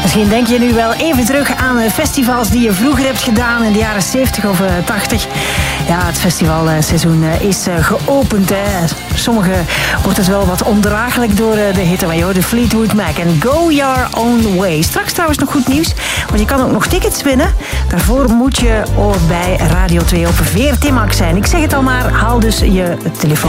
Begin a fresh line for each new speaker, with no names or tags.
Misschien denk je nu wel even terug aan festivals die je vroeger hebt gedaan in de jaren 70 of 80. Ja, het festivalseizoen is geopend. Hè. Sommigen wordt het wel wat ondraaglijk door de hitte. Maar je hoort de Fleetwood Mac en Go Your Own Way. Straks trouwens nog goed nieuws, want je kan ook nog tickets winnen. Daarvoor moet je bij Radio 2 op VRT Max zijn. Ik zeg het al maar, haal dus je telefoon.